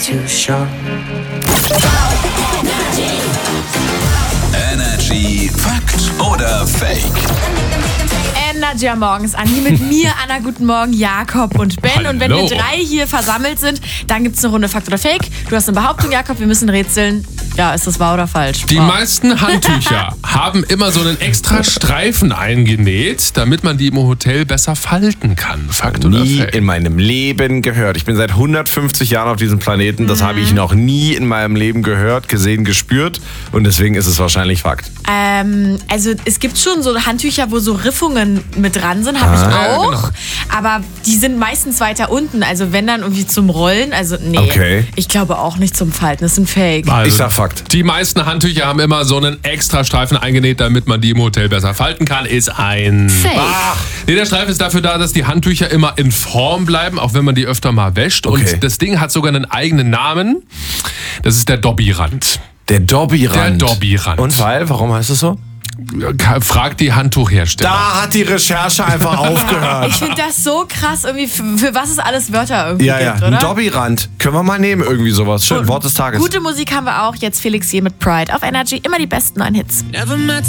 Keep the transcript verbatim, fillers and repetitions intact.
Too short. Energy Fakt oder Fake? Energy am Morgens an. Hier mit mir, Anna, guten Morgen, Jakob und Ben. Hallo. Und wenn wir drei hier versammelt sind, dann gibt es eine Runde Fakt oder Fake. Du hast eine Behauptung, Jakob, wir müssen rätseln. Ja, ist das wahr oder falsch? Die Wow. meisten Handtücher haben immer so einen extra Streifen eingenäht, damit man die im Hotel besser falten kann. Fakt oder Nie Fake? in meinem Leben gehört. Ich bin seit hundertfünfzig Jahren auf diesem Planeten. Das habe ich noch nie in meinem Leben gehört, gesehen, gespürt. Und deswegen ist es wahrscheinlich Fakt. Ähm, also es gibt schon so Handtücher, wo so Riffungen mit dran sind, habe Ah. ich Ja, auch. genau. Aber die sind meistens weiter unten. Also wenn dann irgendwie zum Rollen, also nee. Okay. Ich glaube auch nicht zum Falten, das sind Fake. Also, Ich sag Fakt. Die meisten Handtücher haben immer so einen extra Streifen eingenäht, damit man die im Hotel besser falten kann. Ist ein... Fake. Nee, der Streifen ist dafür da, dass die Handtücher immer in Form bleiben, auch wenn man die öfter mal wäscht. Okay. Und das Ding hat sogar einen eigenen Namen. Das ist der Dobby-Rand. Der Dobby-Rand. Der Dobby-Rand. Und weil? Warum heißt es so? Fragt die Handtuchhersteller. Da hat die Recherche einfach aufgehört. Ich finde das so krass, irgendwie für, für was es alles Wörter irgendwie Ja, ja. gibt, Ein oder? Dobby-Rand. Können wir mal nehmen, irgendwie sowas. Schön, Wort des Tages. Gute Musik haben wir auch. Jetzt Felix hier mit Pride auf Energy. Immer die besten neuen Hits. Never met